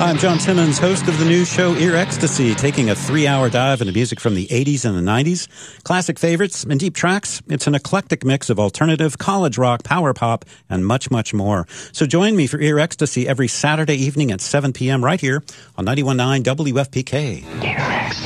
Hi, I'm John Timmons, host of the new show Ear Ecstasy, taking a 3-hour dive into music from the 80s and the 90s, classic favorites and deep tracks. It's an eclectic mix of alternative, college rock, power pop, and much, much more. So join me for Ear Ecstasy every Saturday evening at 7 p.m. right here on 91.9 WFPK.